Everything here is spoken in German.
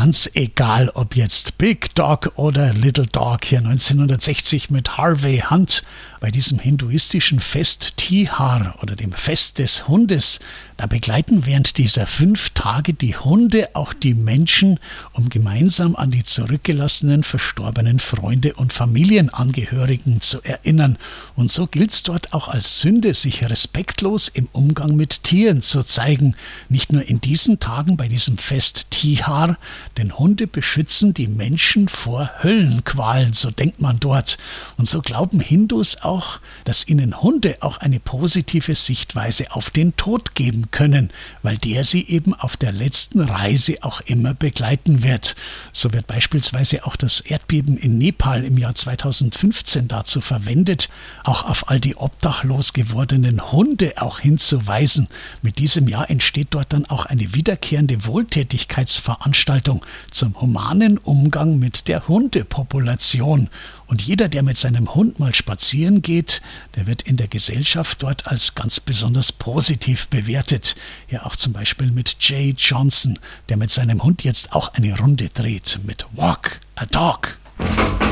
Ganz egal, ob jetzt Big Dog oder Little Dog, hier 1960 mit Harvey Hunt. Bei diesem hinduistischen Fest Tihar oder dem Fest des Hundes, da begleiten während dieser 5 Tage die Hunde auch die Menschen, um gemeinsam an die zurückgelassenen, verstorbenen Freunde und Familienangehörigen zu erinnern. Und so gilt es dort auch als Sünde, sich respektlos im Umgang mit Tieren zu zeigen. Nicht nur in diesen Tagen bei diesem Fest Tihar, denn Hunde beschützen die Menschen vor Höllenqualen, so denkt man dort. Und so glauben Hindus auch, dass ihnen Hunde auch eine positive Sichtweise auf den Tod geben können, weil der sie eben auf der letzten Reise auch immer begleiten wird. So wird beispielsweise auch das Erdbeben in Nepal im Jahr 2015 dazu verwendet, auch auf all die obdachlos gewordenen Hunde auch hinzuweisen. Mit diesem Jahr entsteht dort dann auch eine wiederkehrende Wohltätigkeitsveranstaltung zum humanen Umgang mit der Hundepopulation. Und jeder, der mit seinem Hund mal spazieren geht, der wird in der Gesellschaft dort als ganz besonders positiv bewertet. Ja, auch zum Beispiel mit Jay Johnson, der mit seinem Hund jetzt auch eine Runde dreht mit Walk a Dog.